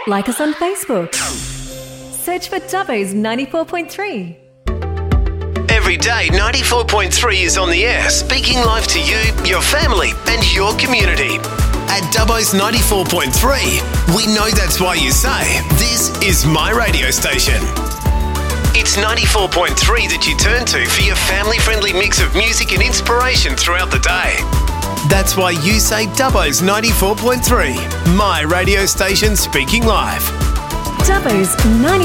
Like us on Facebook. Search for Dubbo's 94.3. Every day, 94.3 is on the air, speaking live to you, your family, and your community. At Dubbo's 94.3, we know that's why you say, this is my radio station. It's 94.3 that you turn to for your family-friendly mix of music and inspiration throughout the day. That's why you say Dubbo's 94.3, my radio station speaking live. Dubbo's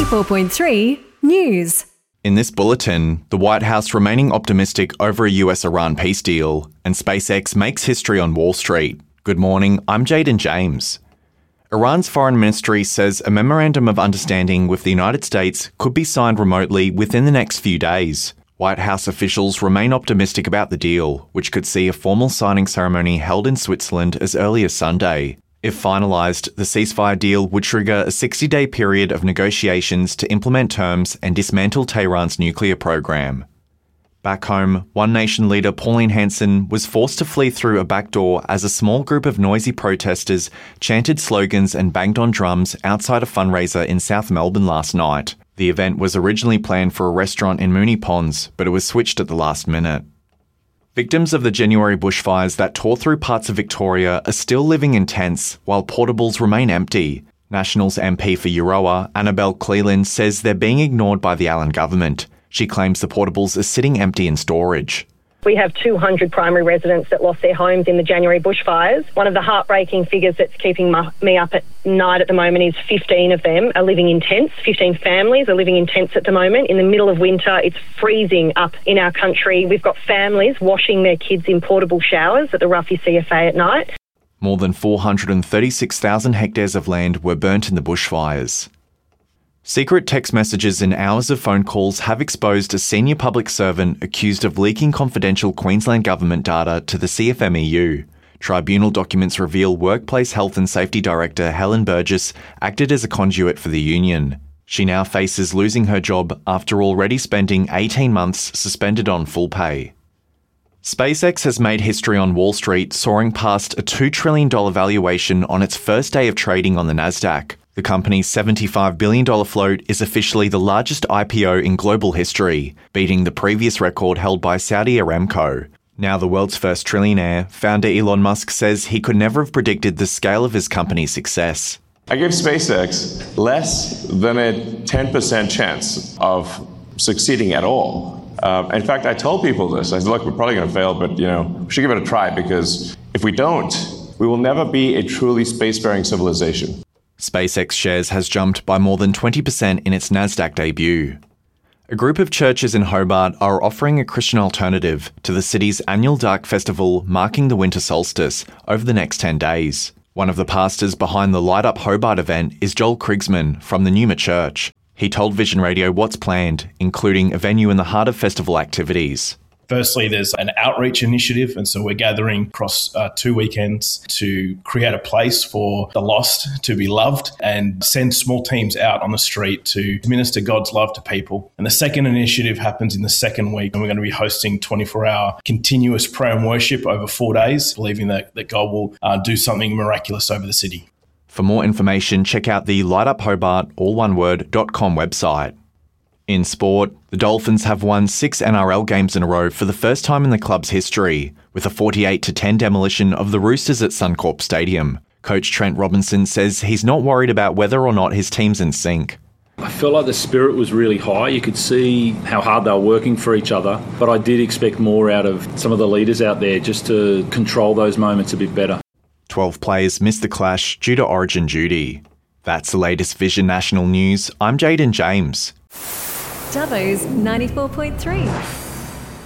94.3 News. In this bulletin, the White House remaining optimistic over a US-Iran peace deal, and SpaceX makes history on Wall Street. Good morning, I'm Jaden James. Iran's foreign ministry says a memorandum of understanding with the United States could be signed remotely within the next few days. White House officials remain optimistic about the deal, which could see a formal signing ceremony held in Switzerland as early as Sunday. If finalised, the ceasefire deal would trigger a 60-day period of negotiations to implement terms and dismantle Tehran's nuclear program. Back home, One Nation leader Pauline Hanson was forced to flee through a back door as a small group of noisy protesters chanted slogans and banged on drums outside a fundraiser in South Melbourne last night. The event was originally planned for a restaurant in Moonee Ponds, but it was switched at the last minute. Victims of the January bushfires that tore through parts of Victoria are still living in tents while portables remain empty. Nationals MP for Euroa, Annabelle Cleland, says they're being ignored by the Allen government. She claims the portables are sitting empty in storage. We have 200 primary residents that lost their homes in the January bushfires. One of the heartbreaking figures that's keeping me up at night at the moment is 15 of them are living in tents. 15 families are living in tents at the moment. In the middle of winter, it's freezing up in our country. We've got families washing their kids in portable showers at the Ruffy CFA at night. More than 436,000 hectares of land were burnt in the bushfires. Secret text messages and hours of phone calls have exposed a senior public servant accused of leaking confidential Queensland government data to the CFMEU. Tribunal documents reveal Workplace Health and Safety Director Helen Burgess acted as a conduit for the union. She now faces losing her job after already spending 18 months suspended on full pay. SpaceX has made history on Wall Street, soaring past a $2 trillion valuation on its first day of trading on the Nasdaq. The company's $75 billion float is officially the largest IPO in global history, beating the previous record held by Saudi Aramco. Now the world's first trillionaire, founder Elon Musk says he could never have predicted the scale of his company's success. I give SpaceX less than a 10% chance of succeeding at all. In fact, I told people this. I said, look, we're probably going to fail, but we should give it a try, because if we don't, we will never be a truly spacefaring civilization. SpaceX shares has jumped by more than 20% in its Nasdaq debut. A group of churches in Hobart are offering a Christian alternative to the city's annual Dark Festival marking the winter solstice over the next 10 days. One of the pastors behind the Light Up Hobart event is Joel Krigsman from the Numa Church. He told Vision Radio what's planned, including a venue in the heart of festival activities. Firstly, there's an outreach initiative, and so we're gathering across 2 weekends to create a place for the lost to be loved and send small teams out on the street to minister God's love to people. And the second initiative happens in the second week, and we're going to be hosting 24-hour continuous prayer and worship over 4 days, believing that God will do something miraculous over the city. For more information, check out the lightupHobart.com website. In sport, the Dolphins have won 6 NRL games in a row for the first time in the club's history, with a 48-10 demolition of the Roosters at Suncorp Stadium. Coach Trent Robinson says he's not worried about whether or not his team's in sync. I felt like the spirit was really high. You could see how hard they were working for each other, but I did expect more out of some of the leaders out there just to control those moments a bit better. 12 players missed the clash due to origin duty. That's the latest Vision National News. I'm Jaden James. Dubbo's 94.3.